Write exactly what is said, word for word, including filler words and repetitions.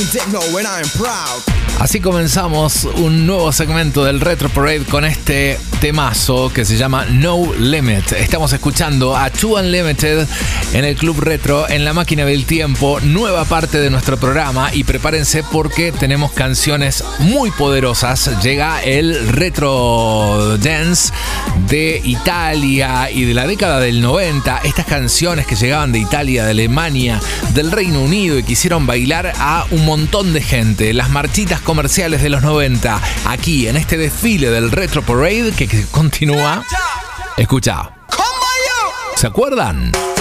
Así comenzamos un nuevo segmento del Retro Parade con este temazo que se llama No Limit. Estamos escuchando a Two Unlimited en el Club Retro, en la máquina del tiempo, nueva parte de nuestro programa, y prepárense porque tenemos canciones muy poderosas. Llega el Retro Dance de Italia y de la década del noventa. Estas canciones que llegaban de Italia, de Alemania, del Reino Unido y que hicieron bailar a un montón de gente. Las marchitas comerciales de los noventa, aquí en este desfile del Retro Parade que, que continúa. Escucha. ¿Se acuerdan?